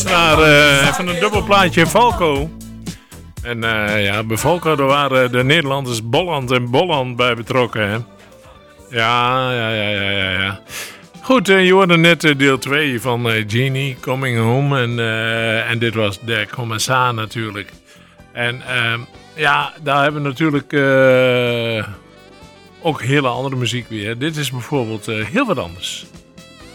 Naar even een dubbel plaatje Falco. En bij Falco daar waren de Nederlanders Bolland en Bolland bij betrokken. Hè? Ja. Goed, je hoorde net deel 2 van Genie, Coming Home. En dit was Der Kommissar natuurlijk. En daar hebben we natuurlijk ook hele andere muziek weer. Dit is bijvoorbeeld heel wat anders.